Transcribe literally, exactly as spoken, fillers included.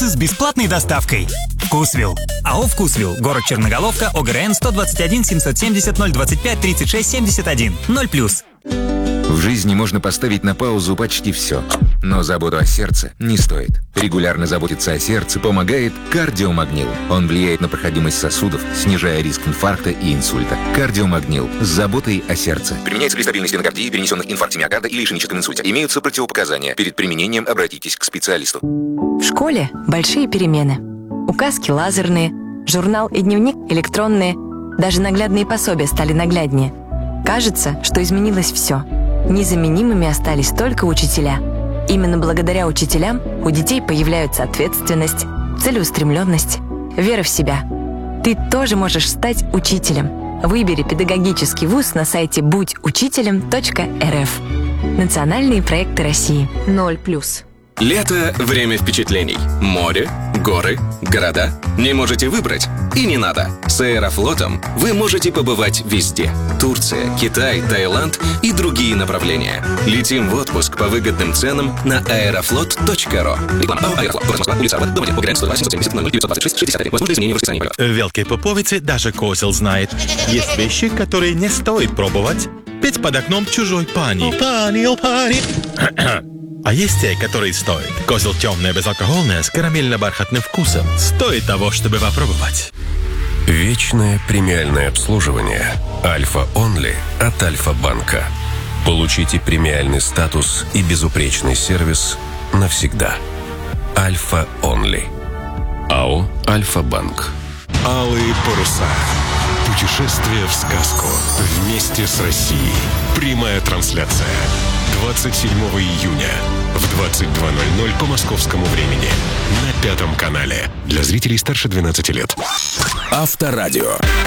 с бесплатной доставкой. Вкусвилл. АО «Вкусвилл». Город Черноголовка. ОГРН сто двадцать один семьсот семьдесят ноль двадцать пять тридцать шесть семьдесят один. ноль плюс. В жизни можно поставить на паузу почти все, но заботу о сердце не стоит. Регулярно заботиться о сердце помогает кардиомагнил. Он влияет на проходимость сосудов, снижая риск инфаркта и инсульта. Кардиомагнил с заботой о сердце. Применяется при стабильной стенокардии, перенесенных инфаркте миокарда или ишемическом инсульте. Имеются противопоказания. Перед применением обратитесь к специалисту. В школе большие перемены. Указки лазерные, журнал и дневник электронные. Даже наглядные пособия стали нагляднее. Кажется, что изменилось все. Незаменимыми остались только учителя. Именно благодаря учителям у детей появляются ответственность, целеустремленность, вера в себя. Ты тоже можешь стать учителем. Выбери педагогический вуз на сайте будь учителем точка эр эф. Национальные проекты России. ноль плюс. Лето – время впечатлений. Море, горы, города. Не можете выбрать? И не надо. С Аэрофлотом вы можете побывать везде. Турция, Китай, Таиланд и другие направления. Летим в отпуск по выгодным ценам на аэрофлот точка ру. Реклама. Аэрофлот. Город Москва. Улица Арбат. Дом один. ОГРН сто два семьсот семьдесят ноль девятьсот двадцать шесть шестьдесят один. Возможно, изменение в расписании полетов. В Великой Поповице даже козел знает. Есть вещи, которые не стоит пробовать. Петь под окном чужой пани. О, пани, о, пани. А есть те, которые стоят. Козел темное, безалкогольное, с карамельно-бархатным вкусом. Стоит того, чтобы попробовать. Вечное премиальное обслуживание Альфа Онли от Альфа-банка. Получите премиальный статус и безупречный сервис навсегда. Альфа Онли. АО Альфа-банк. Алые паруса. Путешествие в сказку. Вместе с Россией. Прямая трансляция. двадцать седьмого июня в двадцать два ноль ноль по московскому времени на Пятом канале. Для зрителей старше двенадцати лет. Авторадио.